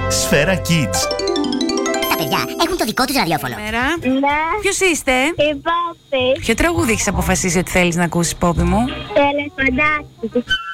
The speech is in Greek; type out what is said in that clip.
Σφαίρα Kids. Τα παιδιά έχουν το δικό τους ραδιόφωνο. Μέρα. Ναι, Ποιος είστε? η Πόπη. Ποιο τραγούδι έχεις αποφασίσει ότι θέλεις να ακούσεις, Πόπη μου? Τελεφαντάκι.